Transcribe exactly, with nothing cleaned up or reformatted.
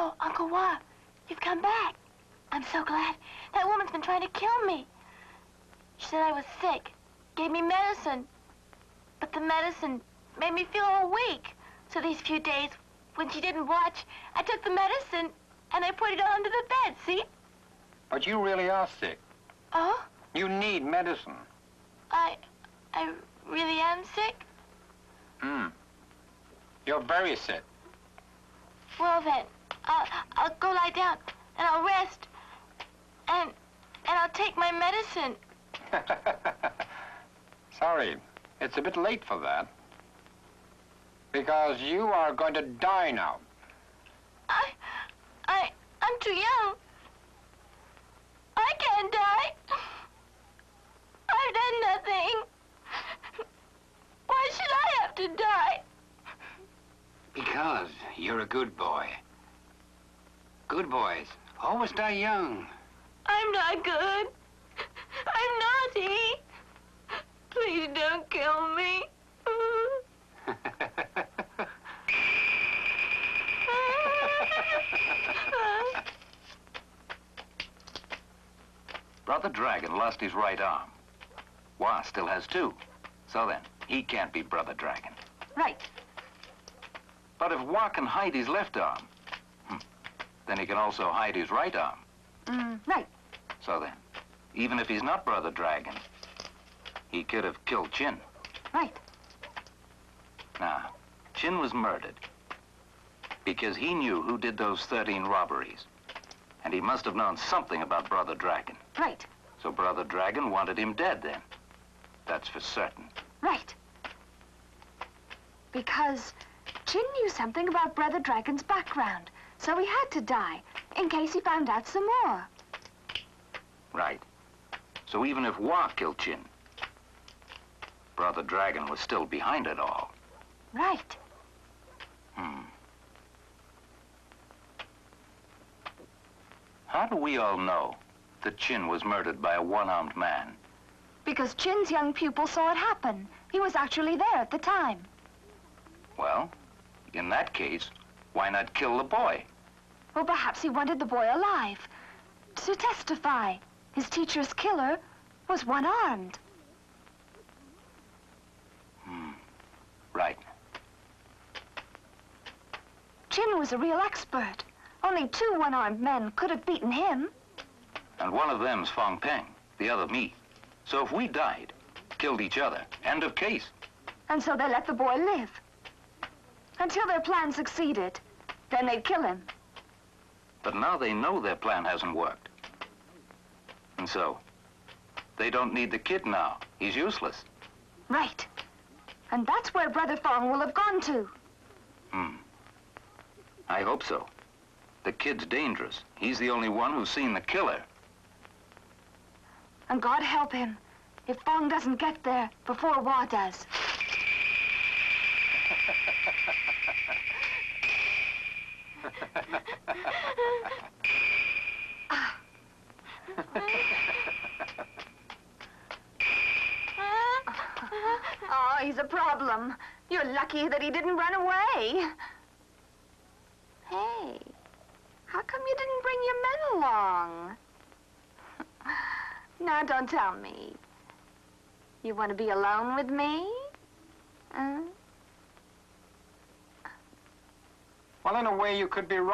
Oh, Uncle Wa, you've come back. I'm so glad. That woman's been trying to kill me. She said I was sick, gave me medicine. But the medicine made me feel all weak. So these few days, when she didn't watch, I took the medicine and I put it under the bed, see? But you really are sick. Oh? You need medicine. I... I really am sick? Hmm. You're very sick. Well then, I'll, I'll go lie down and I'll rest. And... and I'll take my medicine. Sorry, it's a bit late for that. Because you are going to die now. I... I... I'm too young. I can't die. I've done nothing. Why should I have to die? Because you're a good boy. Good boys always die young. I'm not good. I'm naughty. Please don't kill me. Brother Dragon lost his right arm. Wa still has two. So then, he can't be Brother Dragon. Right. But if Wa can hide his left arm, hmm, then he can also hide his right arm. Mm, right. So then, even if he's not Brother Dragon, he could have killed Chin. Right. Now, Chin was murdered because he knew who did those thirteen robberies. And he must have known something about Brother Dragon. Right. So Brother Dragon wanted him dead then. That's for certain. Right. Because Chin knew something about Brother Dragon's background, so he had to die, in case he found out some more. Right. So even if Wa killed Chin, Brother Dragon was still behind it all. Right. Hmm. How do we all know that Chin was murdered by a one-armed man? Because Chin's young pupil saw it happen. He was actually there at the time. Well, in that case, why not kill the boy? Well, perhaps he wanted the boy alive. To testify. His teacher's killer was one-armed. Hmm. Right. Chin was a real expert. Only two one-armed men could have beaten him. And one of them's Fong Peng, the other me. So if we died, killed each other, end of case. And so they let the boy live. Until their plan succeeded. Then they'd kill him. But now they know their plan hasn't worked. And so, they don't need the kid now. He's useless. Right. And that's where Brother Fong will have gone to. Hmm. I hope so. The kid's dangerous. He's the only one who's seen the killer. And God help him if Fong doesn't get there before Wa does. Oh, he's a problem. You're lucky that he didn't run away. Hey, how come you didn't bring your men along? Now, don't tell me. You want to be alone with me? Uh? Well, in a way, you could be right.